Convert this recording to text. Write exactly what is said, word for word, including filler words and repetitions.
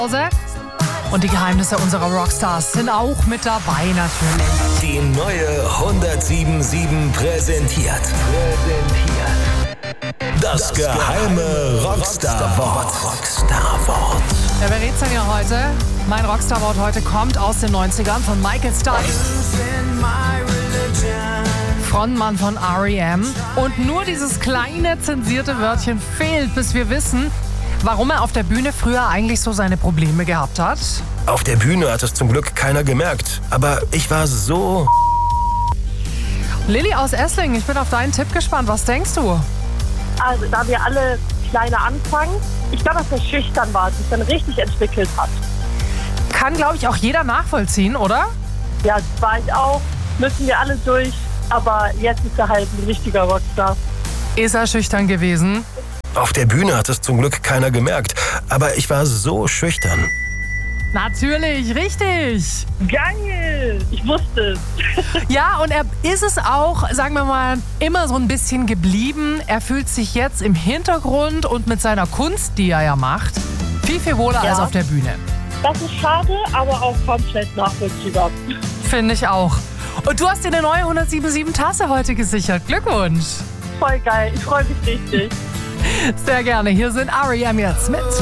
Und die Geheimnisse unserer Rockstars sind auch mit dabei natürlich. Die neue hundertsieben Komma sieben präsentiert. Präsentiert. Das, das geheime Rockstar-Wort. Rockstar-Wort. Ja, wer redet denn hier heute? Mein Rockstar-Wort heute kommt aus den neunzigern von Michael Stipe, Frontmann von R E M. Und nur dieses kleine zensierte Wörtchen fehlt, bis wir wissen, warum er auf der Bühne früher eigentlich so seine Probleme gehabt hat. Auf der Bühne hat es zum Glück keiner gemerkt. Aber ich war so... Lilly aus Esslingen, ich bin auf deinen Tipp gespannt. Was denkst du? Also, da wir alle kleine anfangen, ich glaube, dass er schüchtern war, sich dann richtig entwickelt hat. Kann, glaube ich, auch jeder nachvollziehen, oder? Ja, das war ich auch. Müssen wir alle durch. Aber jetzt ist er halt ein richtiger Rockstar. Ist er schüchtern gewesen? Auf der Bühne hat es zum Glück keiner gemerkt. Aber ich war so schüchtern. Natürlich, richtig. Geil, ich wusste es. Ja, und er ist es auch, sagen wir mal, immer so ein bisschen geblieben. Er fühlt sich jetzt im Hintergrund und mit seiner Kunst, die er ja macht, viel, viel wohler Ja. als auf der Bühne. Das ist schade, aber auch komplett nachvollziehbar. Finde ich auch. Und du hast dir eine neue hundertsieben Komma sieben Tasse heute gesichert. Glückwunsch. Voll geil, ich freue mich richtig. Sehr gerne. Hier sind R E M jetzt mit